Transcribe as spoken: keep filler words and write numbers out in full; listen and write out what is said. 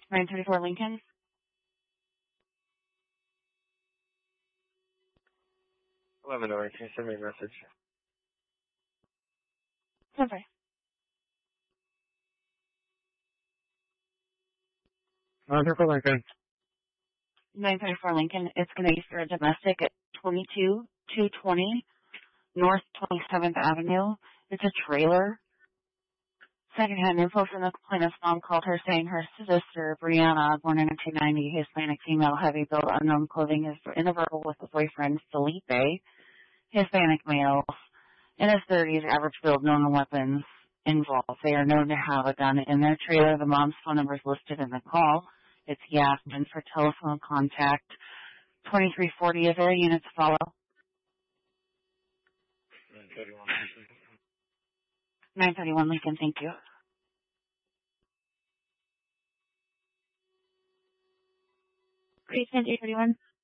nine thirty-four Lincoln. eleven hour, can you send me a message? Okay. nine thirty-four Lincoln. nine thirty-four Lincoln. It's going to be for a domestic at twenty-two two twenty North twenty-seventh Avenue. It's a trailer. Secondhand info from the plaintiff's mom called her saying her sister, Brianna, born in nineteen ninety, Hispanic female, heavy built, unknown clothing, is in a verbal with a boyfriend, Felipe, Hispanic male, in his thirties, average build, known weapons involved. They are known to have a gun in their trailer. The mom's phone number is listed in the call. It's Yasmin for telephone contact. twenty-three forty, is there a unit to follow? nine thirty-one. nine thirty-one Lincoln, thank you. Precinct eight thirty-one.